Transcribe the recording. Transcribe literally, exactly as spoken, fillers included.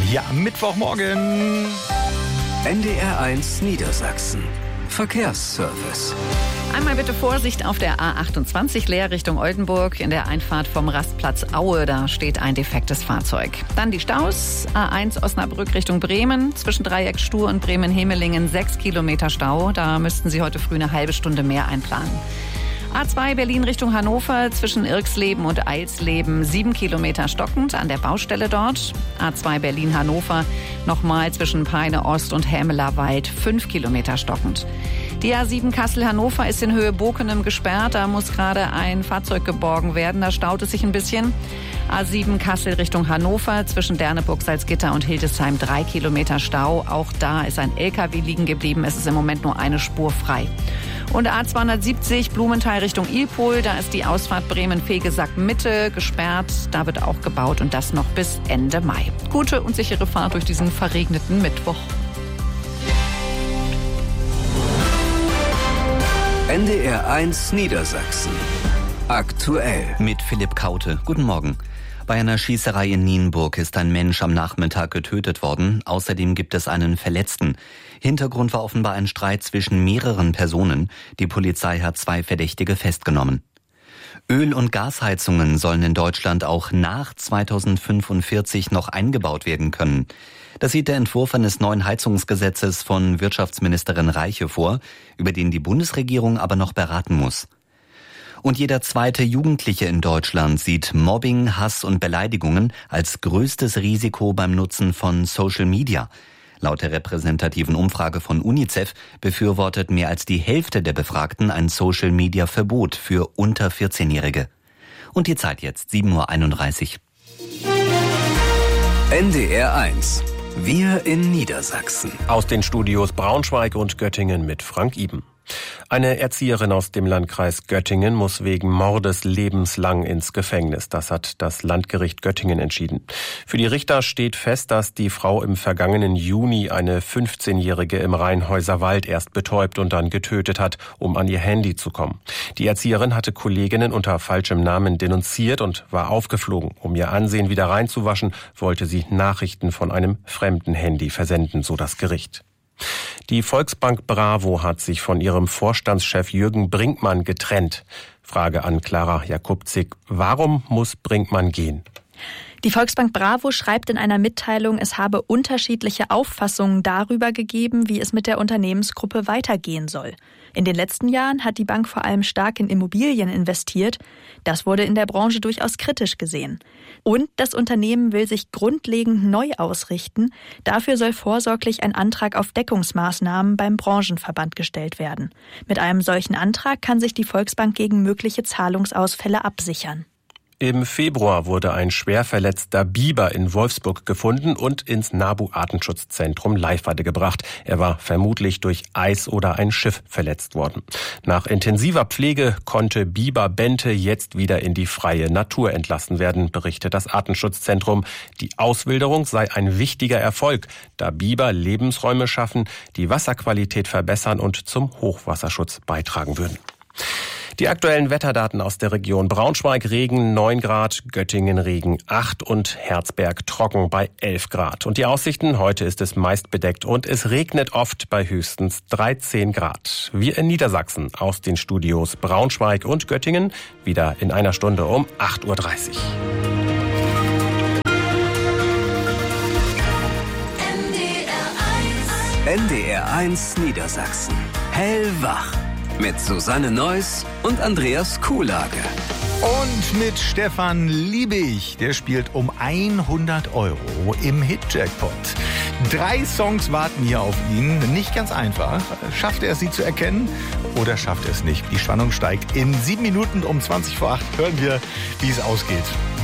Ja, Mittwochmorgen. N D R eins Niedersachsen. Verkehrsservice. Einmal bitte Vorsicht auf der A achtundzwanzig Leer Richtung Oldenburg. In der Einfahrt vom Rastplatz Aue, da steht ein defektes Fahrzeug. Dann die Staus. A eins Osnabrück Richtung Bremen. Zwischen Dreieck Stur und Bremen-Hemelingen sechs Kilometer Stau. Da müssten Sie heute früh eine halbe Stunde mehr einplanen. A zwei Berlin Richtung Hannover, zwischen Irxleben und Eilsleben sieben Kilometer stockend an der Baustelle dort. A zwei Berlin-Hannover nochmal zwischen Peine Ost und Hämelerwald fünf Kilometer stockend. Die A sieben Kassel-Hannover ist in Höhe Bokenem gesperrt. Da muss gerade ein Fahrzeug geborgen werden. Da staut es sich ein bisschen. A sieben Kassel Richtung Hannover zwischen Derneburg, Salzgitter und Hildesheim drei Kilometer Stau. Auch da ist ein L K W liegen geblieben. Es ist im Moment nur eine Spur frei. Und A zweihundertsiebzig Blumenthal Richtung Ilpol, da ist die Ausfahrt Bremen-Fegesack-Mitte gesperrt. Da wird auch gebaut und das noch bis Ende Mai. Gute und sichere Fahrt durch diesen verregneten Mittwoch. N D R eins Niedersachsen. Aktuell. Mit Philipp Kaute. Guten Morgen. Bei einer Schießerei in Nienburg ist ein Mensch am Nachmittag getötet worden. Außerdem gibt es einen Verletzten. Hintergrund war offenbar ein Streit zwischen mehreren Personen. Die Polizei hat zwei Verdächtige festgenommen. Öl- und Gasheizungen sollen in Deutschland auch nach zweitausendfünfundvierzig noch eingebaut werden können. Das sieht der Entwurf eines neuen Heizungsgesetzes von Wirtschaftsministerin Reiche vor, über den die Bundesregierung aber noch beraten muss. Und jeder zweite Jugendliche in Deutschland sieht Mobbing, Hass und Beleidigungen als größtes Risiko beim Nutzen von Social Media. Laut der repräsentativen Umfrage von UNICEF befürwortet mehr als die Hälfte der Befragten ein Social-Media-Verbot für unter vierzehnjährige. Und die Zeit jetzt, sieben Uhr einunddreißig. N D R eins. Wir in Niedersachsen. Aus den Studios Braunschweig und Göttingen mit Frank Iben. Eine Erzieherin aus dem Landkreis Göttingen muss wegen Mordes lebenslang ins Gefängnis. Das hat das Landgericht Göttingen entschieden. Für die Richter steht fest, dass die Frau im vergangenen Juni eine fünfzehnjährige im Rheinhäuser Wald erst betäubt und dann getötet hat, um an ihr Handy zu kommen. Die Erzieherin hatte Kolleginnen unter falschem Namen denunziert und war aufgeflogen. Um ihr Ansehen wieder reinzuwaschen, wollte sie Nachrichten von einem fremden Handy versenden, so das Gericht. Die Volksbank Bravo hat sich von ihrem Vorstandschef Jürgen Brinkmann getrennt. Frage an Clara Jakubczyk. Warum muss Brinkmann gehen? Die Volksbank Bravo schreibt in einer Mitteilung, es habe unterschiedliche Auffassungen darüber gegeben, wie es mit der Unternehmensgruppe weitergehen soll. In den letzten Jahren hat die Bank vor allem stark in Immobilien investiert. Das wurde in der Branche durchaus kritisch gesehen. Und das Unternehmen will sich grundlegend neu ausrichten. Dafür soll vorsorglich ein Antrag auf Deckungsmaßnahmen beim Branchenverband gestellt werden. Mit einem solchen Antrag kann sich die Volksbank gegen mögliche Zahlungsausfälle absichern. Im Februar wurde ein schwer verletzter Biber in Wolfsburg gefunden und ins NABU-Artenschutzzentrum Leifweide gebracht. Er war vermutlich durch Eis oder ein Schiff verletzt worden. Nach intensiver Pflege konnte Biber Bente jetzt wieder in die freie Natur entlassen werden, berichtet das Artenschutzzentrum. Die Auswilderung sei ein wichtiger Erfolg, da Biber Lebensräume schaffen, die Wasserqualität verbessern und zum Hochwasserschutz beitragen würden. Die aktuellen Wetterdaten aus der Region: Braunschweig Regen neun Grad, Göttingen Regen acht und Herzberg trocken bei elf Grad. Und die Aussichten: heute ist es meist bedeckt und es regnet oft bei höchstens dreizehn Grad. Wir in Niedersachsen aus den Studios Braunschweig und Göttingen wieder in einer Stunde um acht Uhr dreißig. N D R eins Niedersachsen. Hellwach. Mit Susanne Neuss und Andreas Kuhlage. Und mit Stefan Liebig. Der spielt um hundert Euro im Hit-Jackpot. Drei Songs warten hier auf ihn. Nicht ganz einfach. Schafft er es, sie zu erkennen oder schafft er es nicht? Die Spannung steigt. In sieben Minuten um zwanzig vor acht hören wir, wie es ausgeht.